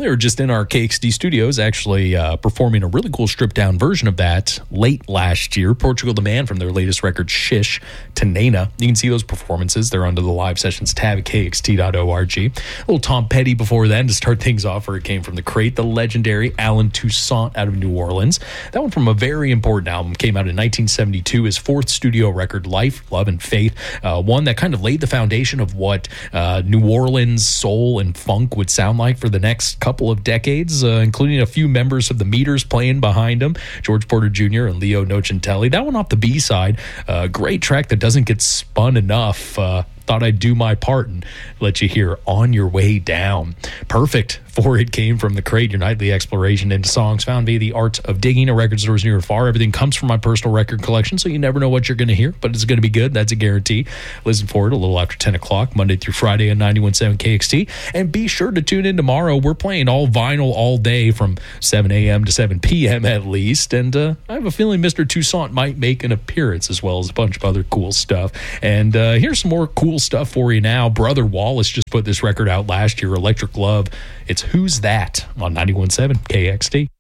they were just in our KXD studios actually performing a really cool stripped-down version of that late last year. Portugal the Man from their latest record, Shish, to Nena. You can see those performances. They're under the live sessions tab at kxt.org. A little Tom Petty before then to start things off, where it came from the crate. The legendary Alan Toussaint out of New Orleans. That one from a very important album. Came out in 1972. His fourth studio record, Life, Love, and Faith. One that kind of laid the foundation of what New Orleans soul and funk would sound like for the next couple of decades, including a few members of the Meters playing behind him, George Porter Jr. and Leo Nocentelli. That one off the B-side. Great track that doesn't get spun enough. Thought I'd do my part and let you hear On Your Way Down. Perfect for It Came from the Crate, your nightly exploration into songs found via the art of digging at record stores near or far. Everything comes from my personal record collection, so you never know what you're going to hear, but it's going to be good. That's a guarantee. Listen for it a little after 10 o'clock, Monday through Friday on 91.7 KXT. And be sure to tune in tomorrow. We're playing all vinyl all day from 7 a.m. to 7 p.m. at least. And I have a feeling Mr. Toussaint might make an appearance, as well as a bunch of other cool stuff. And here's some more cool stuff for you now. Brother Wallace just put this record out last year, Electric Love. It's Who's That on 91.7 KXT.